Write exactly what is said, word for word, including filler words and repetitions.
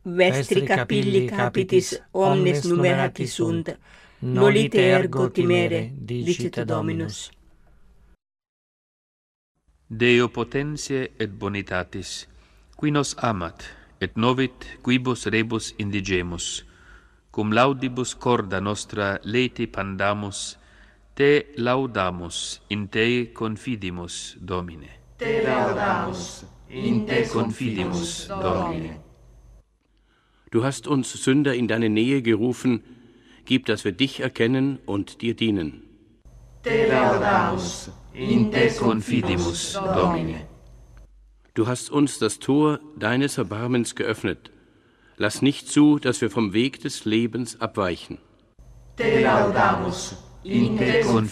vestri capilli capitis omnes numerati sunt, nolite ergo timere, dicit Dominus. Deo potentiae et bonitatis, qui nos amat, et novit quibus rebus indigemus, cum laudibus corda nostra leti pandamus, te laudamus, in te confidimus, Domine. Te laudamus, in te confidimus, Domine. Du hast uns Sünder in deine Nähe gerufen, gib, dass wir dich erkennen und dir dienen. Te laudamus, in te confidimus, Domine. Du hast uns das Tor deines Erbarmens geöffnet. Lass nicht zu, dass wir vom Weg des Lebens abweichen. Te laudamus, in te confidimus,